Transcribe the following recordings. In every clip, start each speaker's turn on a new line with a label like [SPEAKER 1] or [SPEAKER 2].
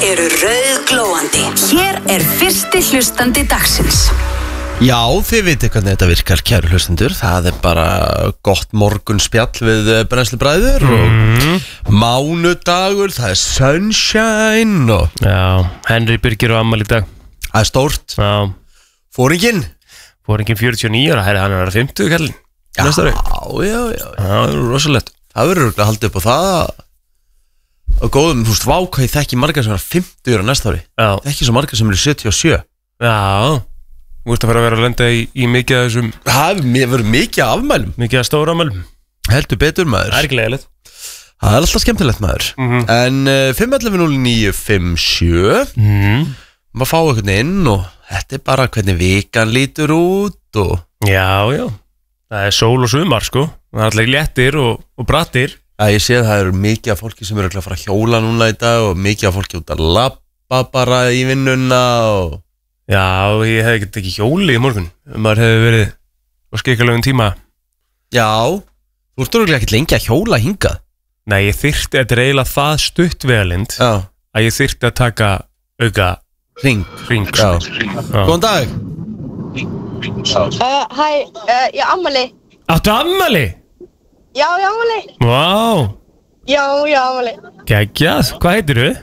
[SPEAKER 1] eru rauðglóandi. Hér fyrsti hlustandi dagsins.
[SPEAKER 2] Já, þið vitið hvernig þetta virkar, kæru hlustendur. Það bara gott morgunspjall við brennslubræður og mánudagur, það sunshine og...
[SPEAKER 3] Já, Henry Birgir og afmæli í dag.
[SPEAKER 2] Það stórt.
[SPEAKER 3] Já.
[SPEAKER 2] Fóringinn
[SPEAKER 3] 49 ára, hann að vera 50 kallinn.
[SPEAKER 2] Já,
[SPEAKER 3] það er rosalegt.
[SPEAKER 2] Það verður að halda upp á það og góðum, þú veist, hvað ég þekki margar sem er 50 ára næsta ári.
[SPEAKER 3] Já.
[SPEAKER 2] Þekki svo margar sem eru 77.
[SPEAKER 3] Já. Þú veist að fara að vera að lenda í mikið af þessum...
[SPEAKER 2] Það verður mikið af afmælum.
[SPEAKER 3] Mikið af stóra afmælum.
[SPEAKER 2] Heldur betur, maður.
[SPEAKER 3] Það er gleðilegt.
[SPEAKER 2] Það er alltaf skemmtilegt, maður. En 511-0957 maður fá eitthvað inn og þetta er bara hvernig vikan lítur út og...
[SPEAKER 3] Já. Það er sól og sumar, sko. Það er allir léttir og brattir.
[SPEAKER 2] Já, ég sé að það eru mikið af fólki sem eru að fara að hjóla núna í dag og mikið af fólki út að labba bara í vinnuna og...
[SPEAKER 3] Já, ég hef ekki hjóli í morgun. Maður hefði verið á skikkalögum tíma.
[SPEAKER 2] Já, þú ert örugglega ekkert lengi að hjóla hingað.
[SPEAKER 3] Nei, ég þyrfti, þetta er eiginlega það stutt vegalend að ég þyrfti að taka auka
[SPEAKER 2] Hring.
[SPEAKER 3] Já.
[SPEAKER 2] Góðan dag.
[SPEAKER 4] Hæ, ég ammali.
[SPEAKER 3] Áttu ammali?
[SPEAKER 4] Já, ég ammali.
[SPEAKER 3] Vá.
[SPEAKER 4] Já, ég ammali.
[SPEAKER 3] Geggjað, hvað heitirðu?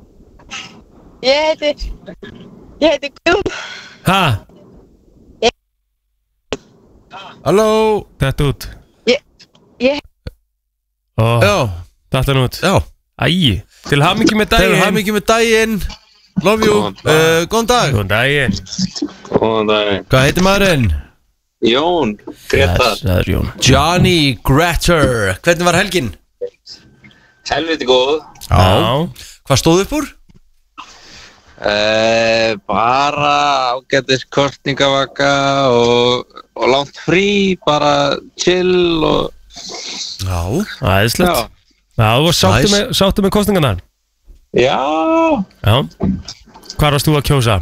[SPEAKER 4] Ég heiti Guðrún.
[SPEAKER 3] Ha?
[SPEAKER 2] Halló.
[SPEAKER 3] Þetta út.
[SPEAKER 4] Ég
[SPEAKER 2] Já.
[SPEAKER 3] Þetta út.
[SPEAKER 2] Já.
[SPEAKER 3] Æi, til hamingju með daginn.
[SPEAKER 2] Til hamingju með daginn. Love you. Góðan dag.
[SPEAKER 3] Góðan daginn.
[SPEAKER 5] Góðan daginn.
[SPEAKER 2] Hvað heitir maðurinn?
[SPEAKER 5] Jón Gretar.
[SPEAKER 3] Það er Jón.
[SPEAKER 2] Johnny Gretar. Hvernig var helgin?
[SPEAKER 5] Helviti góð.
[SPEAKER 3] Já.
[SPEAKER 2] Hvað stóð upp úr?
[SPEAKER 5] Bara ágætis kostningavaka og langt frí, bara chill og...
[SPEAKER 2] Já.
[SPEAKER 3] Æðislegt. Já, þú var sáttu með kosningarnar?
[SPEAKER 5] Já.
[SPEAKER 3] Hvar varst þú að kjósa?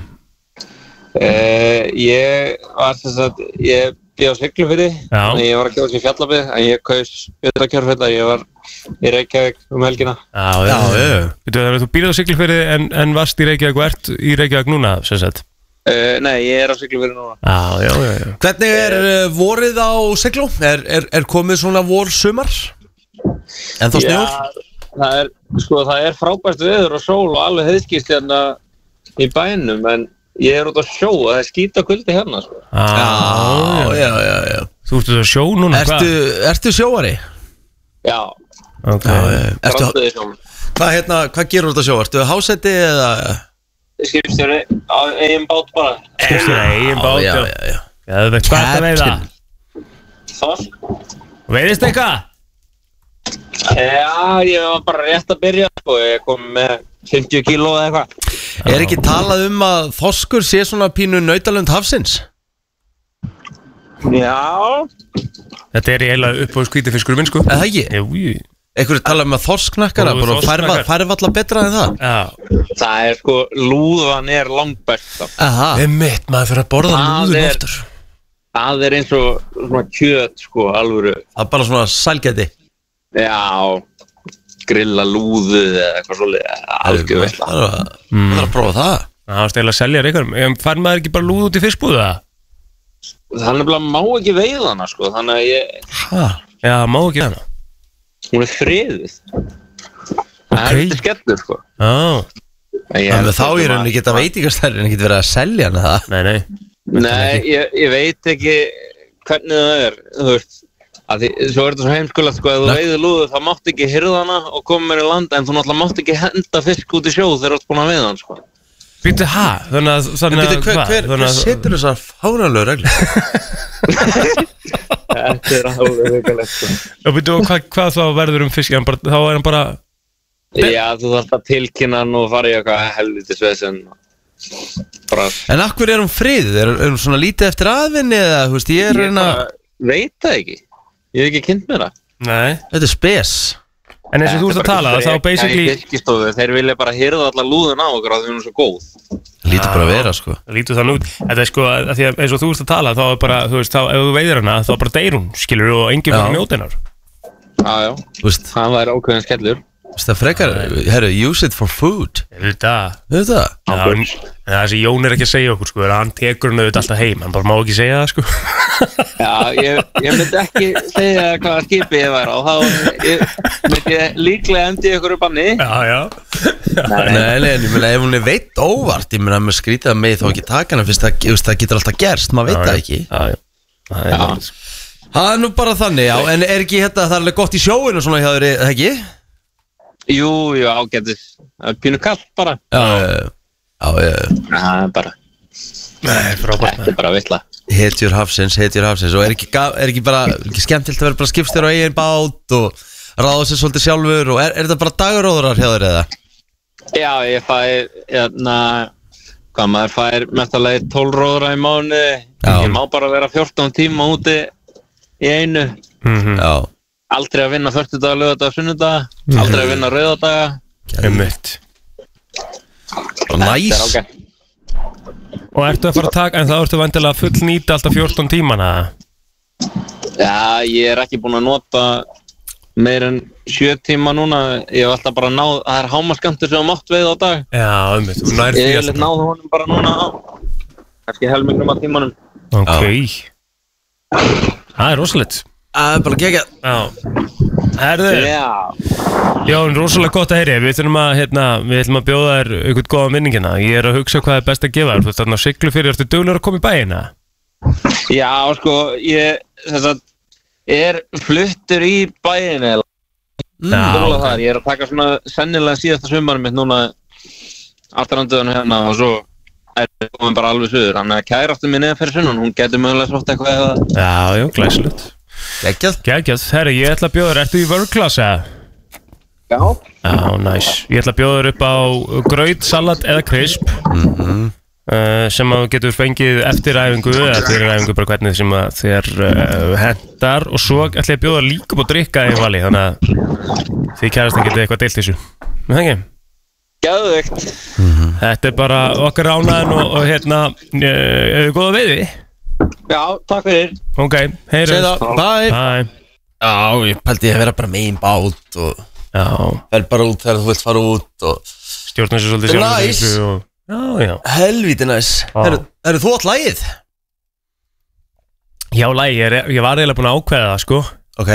[SPEAKER 5] Ég var þess að ég býð á Siglufirði, þannig ég var að kjósa í Fjallabið, en ég kaus utan Kjörfella, ég var í Reykjavík helgina.
[SPEAKER 3] Já. Þú býrð á Siglufirði en varst í Reykjavík og ert í Reykjavík núna, sem sagt?
[SPEAKER 5] Nei, ég á Siglufirði núna.
[SPEAKER 3] Já.
[SPEAKER 5] Hvernig
[SPEAKER 2] vorið á Sigló? Er komið svona vorsumar? En þá snjór?
[SPEAKER 5] Já, það er frábært veður og sól og alveg heiðskýrt hérna í bænum, en ég er út á sjó og það er skýta kuldi hérna, sko.
[SPEAKER 2] Já.
[SPEAKER 3] Þú ert út á sjó núna,
[SPEAKER 2] Ertu sjóari?
[SPEAKER 5] Já.
[SPEAKER 3] Ok.
[SPEAKER 2] Hvað gerur þú út á sjó? Ertu hásetti eða?
[SPEAKER 5] Skipstjóri á eigin bát bara.
[SPEAKER 3] Skipstjóri á eigin bát, já. Það er hvað að veiða?
[SPEAKER 5] Þorsk.
[SPEAKER 3] Veiðist eitthvað?
[SPEAKER 5] Já, ég var bara rétt að byrja, sko. Ég kom með 50 kíló eða eitthvað.
[SPEAKER 2] Er ekki talað að þorskur sé svona pínu nautalund hafsins?
[SPEAKER 5] Já.
[SPEAKER 3] Þetta er eiginlega upp á skvítifiskur minn, sko.
[SPEAKER 2] Það ekki?
[SPEAKER 3] Jú.
[SPEAKER 2] Einhverju talað að þorsknakkara, bara færvalla betra en það?
[SPEAKER 5] Já. Það er sko, lúðan er langbesta.
[SPEAKER 3] Einmitt, maður fyrir að borða lúðun oftar.
[SPEAKER 5] Það er eins og svona kjöt, sko, alvöru.
[SPEAKER 2] Það er bara svona sælgæti.
[SPEAKER 5] Já, grilla lúðu eða eitthvað svolítið, algjör veitla.
[SPEAKER 2] Það er að prófa það.
[SPEAKER 3] Það er stæðilega að selja eitthvað. Fær maður ekki bara lúð út í fiskbúðu það?
[SPEAKER 5] Þannig að má ekki veiða hana, sko, þannig að ég...
[SPEAKER 3] Já, má ekki hana.
[SPEAKER 5] Hún er friðið. Það er eitthvað skellur, sko.
[SPEAKER 2] Þannig að þá í rauninni geta veitingastæðin ekki verið að selja hana það.
[SPEAKER 5] Nei, ég veit ekki hvernig það er, þú veist. Svo er þetta svo heimskulegt, sko, ef þú veiðir lúðu þá mátt ekki hirða hana og koma mér í landa, en þú náttúrulega mátt ekki henda fisk út í sjó þegar þú ert búin að veiða hann, sko.
[SPEAKER 3] Býttu,
[SPEAKER 2] Hver setur þessar fáránlegu reglur?
[SPEAKER 5] Þetta er alveg vikalegt, sko.
[SPEAKER 3] Og býttu, hvað þá verður fisk? Þá er hann bara...
[SPEAKER 5] Já, þú þarft að tilkynna hann og fara í eitthvað helvítisvesen.
[SPEAKER 2] En af hverju er hún friðið? Er hún svona lítið eftir aðvinni eða, þú veist, ég
[SPEAKER 5] veit það ekki. Ég hef ekki kynnt mér það.
[SPEAKER 3] Nei.
[SPEAKER 2] Þetta er spes.
[SPEAKER 3] En eins og þú ert að tala, þá basically...
[SPEAKER 5] Fiskistofu, þeir vilja bara hirða alla lúðun á okkur að því hún er svo góð.
[SPEAKER 2] Það lítur bara að vera, sko.
[SPEAKER 3] Það lítur þannig út. Þetta er sko, að því að eins og þú ert að tala, þá er bara, þú veist, ef þú veiðir hana, þá bara deyr hún, skilur, og enginn fyrir njóta hennar.
[SPEAKER 5] Já. Það væri ákveðin skellur.
[SPEAKER 2] Það frekar, herru, use it for food.
[SPEAKER 3] Ég veit það.
[SPEAKER 2] Það?
[SPEAKER 3] En það sem Jón ekki að segja okkur, sko, hann tekur hann auðvitað alltaf heim, hann bara má ekki segja það, sko.
[SPEAKER 5] Já, ég myndi ekki segja hvaða skipi ég væri á, þá myndi ég líklega endi ykkur banni.
[SPEAKER 3] Já.
[SPEAKER 2] Nei, en ég meina, ef hún veitt óvart, ég meina, með skrítið að mig þó ekki taka hana, fyrst það getur alltaf gerst, maður veit það ekki.
[SPEAKER 3] Já.
[SPEAKER 2] Það er nú bara þannig, já, en er ekki þetta, það er alveg gott í sjóinu og svona hjá þér, ekki?
[SPEAKER 5] Jú, ágætis. Það er pínu kallt bara.
[SPEAKER 2] Já.
[SPEAKER 5] Það er bara...
[SPEAKER 3] Nei, frábært.
[SPEAKER 5] Þetta er bara vitla.
[SPEAKER 2] Hetjur hafsins og er ekki skemmtilegt að vera bara skipstjóri á eigin bát og ráða sér svolítið sjálfur og er þetta bara dagróðurar hjá þér eða?
[SPEAKER 5] Já, ég fæ, hvað maður fær mestalega 12 róðra í mánuði. Ég má bara vera 14 tíma úti í einu.
[SPEAKER 2] Já.
[SPEAKER 5] Aldrei að vinna 40 daga, laugardaga, sunnudaga. Aldrei að vinna rauðadaga.
[SPEAKER 3] Einmitt.
[SPEAKER 2] Næs.
[SPEAKER 5] Þetta er ágætt.
[SPEAKER 3] Og ertu að fara að taka, en þá ertu vantilega að fullnýta alltaf 14 tímana?
[SPEAKER 5] Já, ég er ekki búinn að nota meir en 7 tíma núna. Ég hef alltaf bara náð, það er hámarksskammtur sem mátt veiða á dag.
[SPEAKER 3] Já, einmitt, þú nær því
[SPEAKER 5] Ég hef náð honum bara núna á kannski helmingnum af tímanum.
[SPEAKER 3] Ok. Það er rosalegt.
[SPEAKER 2] Það er bara geggjað.
[SPEAKER 3] Já. Herðu.
[SPEAKER 5] Já.
[SPEAKER 3] Jón, rosalega gott að heyri. Við ætlum að bjóða þér einhvern góða minningina. Ég er að hugsa hvað er best að gefa þér. Þú ert þarna á Siglufirði, ertu duglegur að koma í bæina?
[SPEAKER 5] Já, sko, ég er fluttur í bæinn eða. Ég er að taka svona sennilega síðasta sumarum mitt núna aftaranduðan hérna og svo er komin bara alveg suður. Þannig að kærastinn minn fyrir sunnan, hún getur mögulega svolítið eitthvað eða.
[SPEAKER 3] Já, glæsilegt. Geggjað. Herri, ég ætla að bjóða þér, ertu í vörglas eða?
[SPEAKER 5] Já.
[SPEAKER 3] Já, næs. Ég ætla að bjóða þér upp á graut, salat eða krisp sem að þú getur fengið eftir æfingu eða fyrir æfingu, bara hvernig sem að þér hendar, og svo ætla ég að bjóða líka upp á drikka í vali, þannig að þið kærastan getið eitthvað deilt þessu. Með það ekki?
[SPEAKER 5] Geðveikt.
[SPEAKER 3] Þetta er bara okkar ánæðin og hefur góða veiði.
[SPEAKER 5] Já, takk fyrir.
[SPEAKER 3] Ok, heyrjum.
[SPEAKER 2] Bye. Já, ég pældi ég að vera bara með einn bát og verð bara út þegar þú vilt fara út og
[SPEAKER 3] stjórna þessu svolítið sjálf og... Já.
[SPEAKER 2] Helvíti næs. Eru þú átt lagið?
[SPEAKER 3] Já, lagið, ég var eiginlega búin að ákveða það, sko.
[SPEAKER 2] Ok.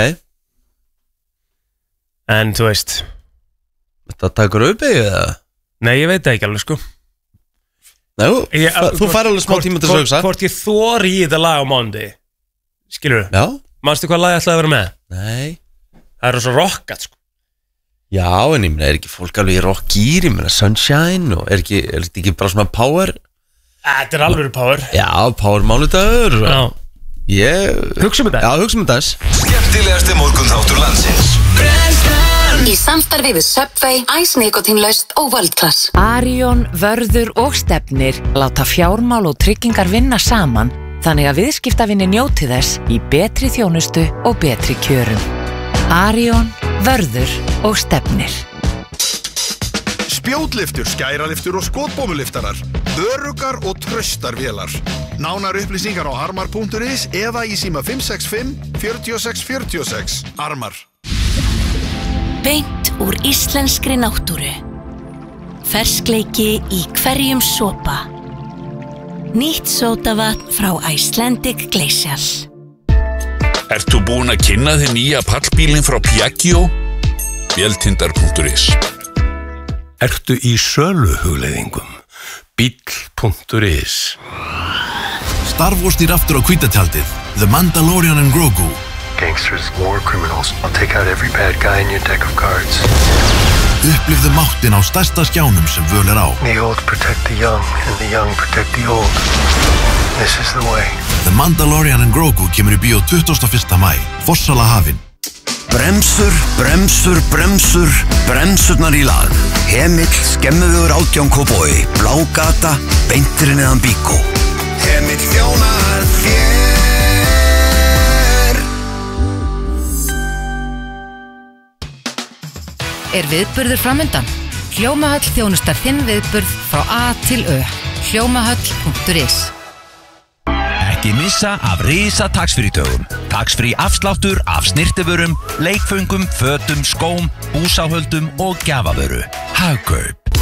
[SPEAKER 3] En þú veist,
[SPEAKER 2] þetta takur upp eða?
[SPEAKER 3] Nei, ég veit það ekki alveg, sko.
[SPEAKER 2] Nei, þú fær alveg smá tíma til að hugsa.
[SPEAKER 3] Hvort ég þori í þetta lag á mánuði, skilur þú?
[SPEAKER 2] Já.
[SPEAKER 3] Manstu hvað lag ég ætlaði að vera með?
[SPEAKER 2] Nei.
[SPEAKER 3] Það er svo rockat, sko.
[SPEAKER 2] Já, en ég meina, er ekki fólk alveg í rockgýr, ég meina Sunshine og er þetta ekki bara svona power?
[SPEAKER 3] Þetta er alveg power.
[SPEAKER 2] Já, power mánudagur.
[SPEAKER 3] Já. Hugsa um þetta.
[SPEAKER 2] Já, hugsa um þetta.
[SPEAKER 6] Skemmtilegasti morgunþáttur landsins.
[SPEAKER 1] Í samstarfi við Subway, Ice Nikotínlaust og World Class.
[SPEAKER 7] Arion, Vörður og Stefnir láta fjármál og tryggingar vinna saman, þannig að viðskiptavinni njóti þess í betri þjónustu og betri kjörum. Arion, Vörður og Stefnir.
[SPEAKER 8] Spjótliftur, skæraliftur og skotbómuliftarar. Öruggar og traustar vélar. Nánar upplýsingar á armar.is eða í síma 565 46 46. Armar.
[SPEAKER 9] Beint úr íslenskri náttúru. Ferskleiki í hverjum sopa. Nýtt sódavatn frá Icelandic Glacial.
[SPEAKER 6] Ert þú búin að kynna þig nýja pallbílinn frá Piaggio? Véltindar.is.
[SPEAKER 10] Ertu í söluhugleiðingum? Bíll.is.
[SPEAKER 11] Star Wars snýr aftur á hvíta tjaldið. The Mandalorian and Grogu.
[SPEAKER 10] Gangsters, war criminals. I'll take out every bad guy in your deck of cards.
[SPEAKER 11] Upplifðu máttin á stærsta skjánum sem völ er á.
[SPEAKER 10] The old protect the young and the young protect the old. This is the way.
[SPEAKER 11] The Mandalorian and Grogu kemur í bíó 21. maí. Fossala hafin.
[SPEAKER 12] Bremsur, bremsur, bremsur, bremsurnar í lag. Hemill, Skemmuvegur 18 Kópavogi, Blágata, beinturinn eðan Bíkó.
[SPEAKER 6] Hemill þjónar þér.
[SPEAKER 13] Er viðburður framundan? Hljómahöll þjónustar þinn viðburð frá A til Ö. Hljómahöll.is.
[SPEAKER 14] Ekki missa af risa taxfree-dögum. Tax-free afsláttur af snirtivörum, leikföngum, fötum, skóm, búsáhöldum og gjafavöru. Hagkaup.